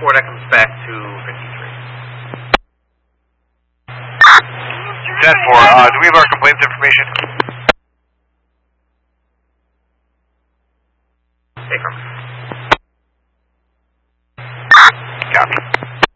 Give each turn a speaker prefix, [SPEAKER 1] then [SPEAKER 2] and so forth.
[SPEAKER 1] 4, that comes back to 53.
[SPEAKER 2] 10-4, do we have our complaints information?
[SPEAKER 1] Affirmative.